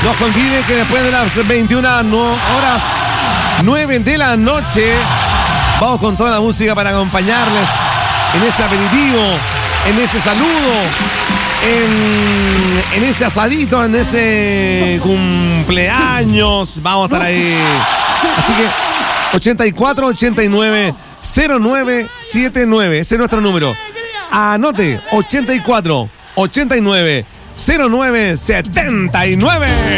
No se olvide que después de las 21 horas 9 de la noche vamos con toda la música para acompañarles en ese aperitivo, en ese saludo, en ese asadito, en ese cumpleaños. Vamos a estar ahí. Así que 84 89 0979. Ese es nuestro número. Anote 84 89 0979.